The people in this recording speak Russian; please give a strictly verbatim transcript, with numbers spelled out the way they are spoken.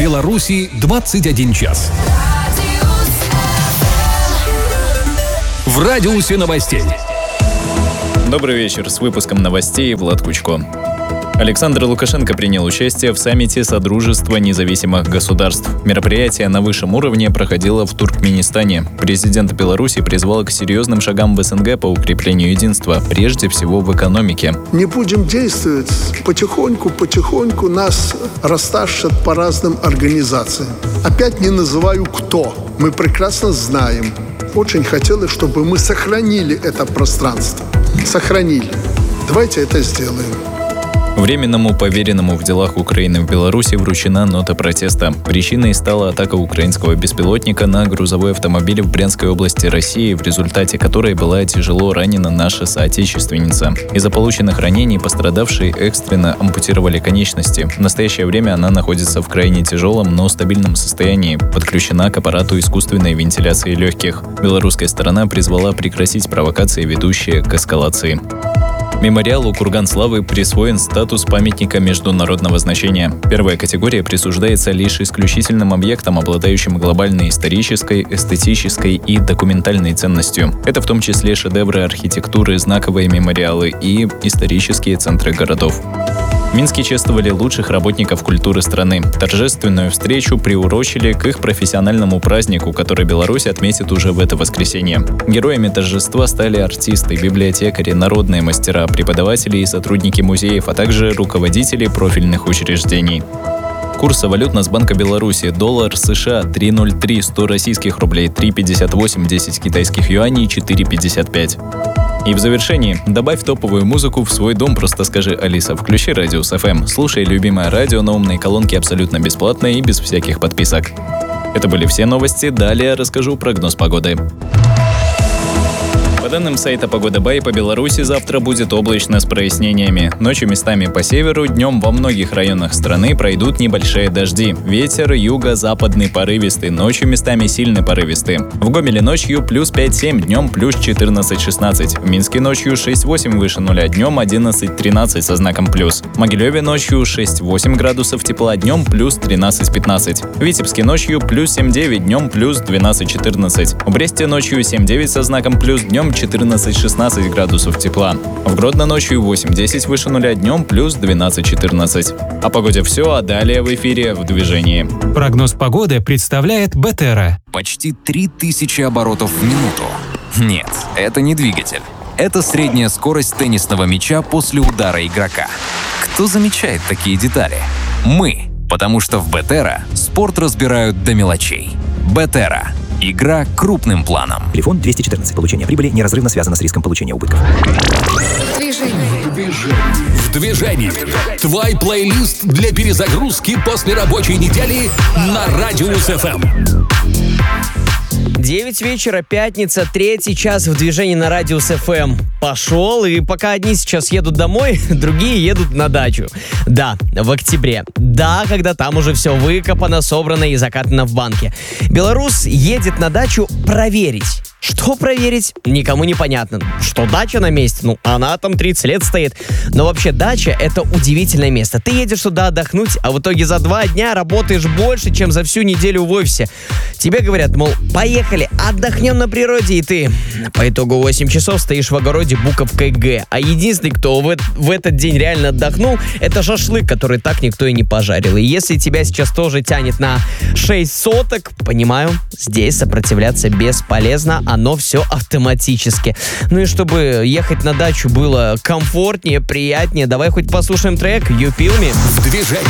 Беларуси двадцать один час. В радиусе новостей. Добрый вечер. С выпуском новостей Влад Кучко. Александр Лукашенко принял участие в саммите Содружества независимых государств. Мероприятие на высшем уровне проходило в Туркменистане. Президент Беларуси призвал к серьезным шагам в СНГ по укреплению единства, прежде всего в экономике. Не будем действовать потихоньку, потихоньку нас растащат по разным организациям. Опять не называю кто. Мы прекрасно знаем. Очень хотелось, чтобы мы сохранили это пространство. Сохранили. Давайте это сделаем. Временному поверенному в делах Украины в Беларуси вручена нота протеста. Причиной стала атака украинского беспилотника на грузовой автомобиль в Брянской области России, в результате которой была тяжело ранена наша соотечественница. Из-за полученных ранений пострадавшие экстренно ампутировали конечности. В настоящее время она находится в крайне тяжелом, но стабильном состоянии, подключена к аппарату искусственной вентиляции легких. Белорусская сторона призвала прекратить провокации, ведущие к эскалации. Мемориалу «Курган славы» присвоен статус памятника международного значения. Первая категория присуждается лишь исключительным объектам, обладающим глобальной исторической, эстетической и документальной ценностью. Это в том числе шедевры архитектуры, знаковые мемориалы и исторические центры городов. В Минске чествовали лучших работников культуры страны. Торжественную встречу приурочили к их профессиональному празднику, который Беларусь отметит уже в это воскресенье. Героями торжества стали артисты, библиотекари, народные мастера, преподаватели и сотрудники музеев, а также руководители профильных учреждений. Курс валют Нацбанка Беларуси: доллар США три ноль три, сто российских рублей три пятьдесят восемь, десять китайских юаней четыре пятьдесят пять. И в завершении добавь топовую музыку в свой дом, просто скажи: Алиса, включи Радиус эф эм, слушай любимое радио на умной колонке абсолютно бесплатно и без всяких подписок. Это были все новости, далее расскажу прогноз погоды. По данным сайта Погода Бай, по Беларуси завтра будет облачно с прояснениями. Ночью местами по северу, днем во многих районах страны пройдут небольшие дожди. Ветер юго-западный порывистый, ночью местами сильный порывистый. В Гомеле ночью плюс пять-семь, днем плюс четырнадцать-шестнадцать. В Минске ночью шесть-восемь выше нуля, днем одиннадцать-тринадцать со знаком плюс. В Могилеве ночью шесть-восемь градусов тепла, днем плюс тринадцать-пятнадцать. В Витебске ночью плюс семь-девять, днем плюс двенадцать-четырнадцать. В Бресте ночью семь-девять со знаком плюс, днем четырнадцать-шестнадцать градусов тепла. В Гродно ночью восемь-десять выше нуля, днем плюс двенадцать-четырнадцать. О погоде все, а далее в эфире «В движении». Прогноз погоды представляет Бетера. Почти три тысячи оборотов в минуту. Нет, это не двигатель. Это средняя скорость теннисного мяча после удара игрока. Кто замечает такие детали? Мы. Потому что в Бетера спорт разбирают до мелочей. Бетера. Игра крупным планом. Телефон двести четырнадцать. Получение прибыли неразрывно связано с риском получения убытков. Движение. В движении. Твой плейлист для перезагрузки после рабочей недели на Радиус эф эм. девять вечера, пятница, третий час в движении на Радиус эф эм. Пошел, и пока одни сейчас едут домой, другие едут на дачу. Да, в октябре. Да, когда там уже все выкопано, собрано и закатано в банке. Белорус едет на дачу проверить. Что проверить? Никому не понятно. Что дача на месте? Ну, она там тридцать лет стоит. Но вообще дача — это удивительное место. Ты едешь туда отдохнуть, а в итоге за два дня работаешь больше, чем за всю неделю в офисе. Тебе говорят, мол, поехали, отдохнем на природе, и ты по итогу восемь часов стоишь в огороде буковкой Г. А единственный, кто в, в этот день реально отдохнул, это шашлык, который так никто и не пожарил. И если тебя сейчас тоже тянет на шесть соток, понимаю, здесь сопротивляться бесполезно, оно все автоматически. Ну и чтобы ехать на дачу было комфортнее, приятнее, давай хоть послушаем трек «You Feel Me». В движении.